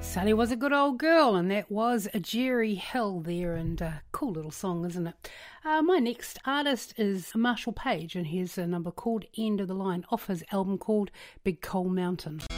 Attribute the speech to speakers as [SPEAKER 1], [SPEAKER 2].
[SPEAKER 1] Sally was a good old girl, and that was a Jerry Hill there, and a cool little song, isn't it? My next artist is Marshall Page, and here's a number called End of the Line off his album called Big Coal Mountain.